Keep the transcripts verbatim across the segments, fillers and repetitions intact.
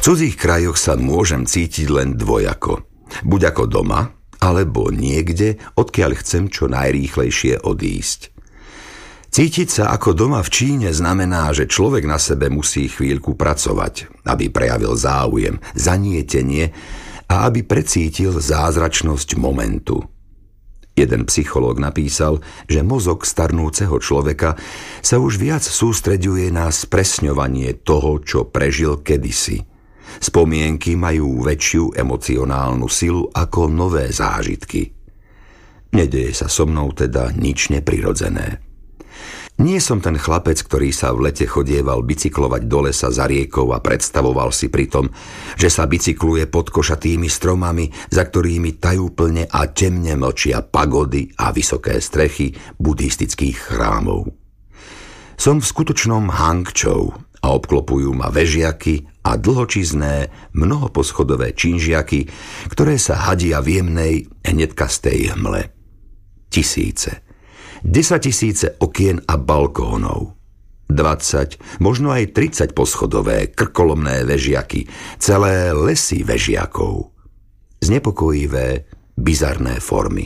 cudzích krajoch sa môžem cítiť len dvojako. Buď ako doma, alebo niekde, odkiaľ chcem čo najrýchlejšie odísť. Cítiť sa ako doma v Číne znamená, že človek na sebe musí chvíľku pracovať, aby prejavil záujem, zanietenie a aby precítil zázračnosť momentu. Jeden psychológ napísal, že mozog starnúceho človeka sa už viac sústreďuje na spresňovanie toho, čo prežil kedysi. Spomienky majú väčšiu emocionálnu silu ako nové zážitky. Nedeje sa so mnou teda nič neprirodzené. Nie som ten chlapec, ktorý sa v lete chodieval bicyklovať do lesa za riekou a predstavoval si pritom, že sa bicykluje pod košatými stromami, za ktorými tajúplne a temne mlčia pagody a vysoké strechy buddhistických chrámov. Som v skutočnom Hangčou a obklopujú ma vežiaky a dlhočizné, mnohoposchodové činžiaky, ktoré sa hadia v jemnej, hnedkastej hmle. Tisíce. Desaťtisíce okien a balkónov. Dvadsať, možno aj tridsať poschodové, krkolomné vežiaky, celé lesy vežiakov. Znepokojivé, bizarné formy.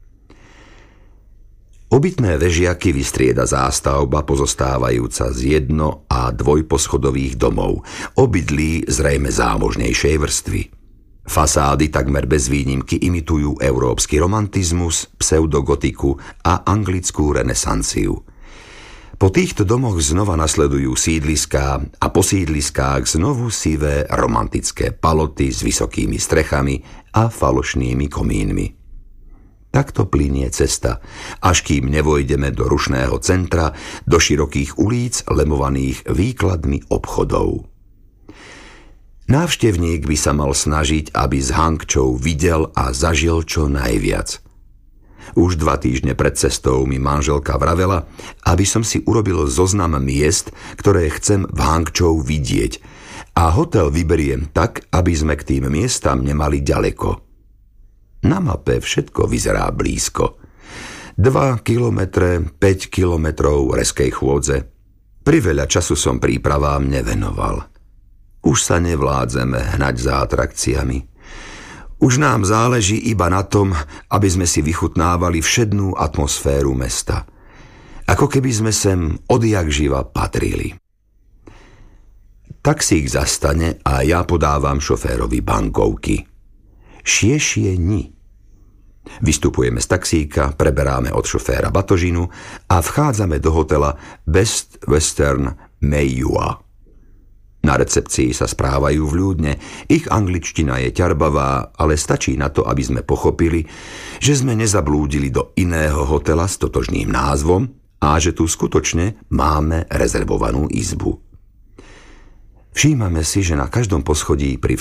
Obytné vežiaky vystrieda zástavba pozostávajúca z jedno- a dvojposchodových domov, obydlí zrejme zámožnejšej vrstvy. Fasády takmer bez výnimky imitujú európsky romantizmus, pseudogotiku a anglickú renesanciu. Po týchto domoch znova nasledujú sídliská a po sídliskách znovu sivé romantické paloty s vysokými strechami a falošnými komínmi. Takto plynie cesta, až kým nevojdeme do rušného centra, do širokých ulíc lemovaných výkladmi obchodov. Návštevník by sa mal snažiť, aby z Hangčou videl a zažil čo najviac. Už dva týždne pred cestou mi manželka vravela, aby som si urobil zoznam miest, ktoré chcem v Hangčou vidieť, a hotel vyberiem tak, aby sme k tým miestam nemali ďaleko. Na mape všetko vyzerá blízko. Dva kilometre, päť kilometrov reskej chôdze. Priveľa času som prípravám nevenoval. Už sa nevládzeme hnať za atrakciami. Už nám záleží iba na tom, aby sme si vychutnávali všednú atmosféru mesta. Ako keby sme sem odjakživa patrili. Taxík zastane a ja podávam šoférovi bankovky. Šiešie ni. Vystupujeme z taxíka, preberáme od šoféra batožinu a vchádzame do hotela Best Western Maiyua. Na recepcii sa správajú vľúdne, ich angličtina je ťarbavá, ale stačí na to, aby sme pochopili, že sme nezablúdili do iného hotela s totožným názvom a že tu skutočne máme rezervovanú izbu. Všímame si, že na každom poschodí pri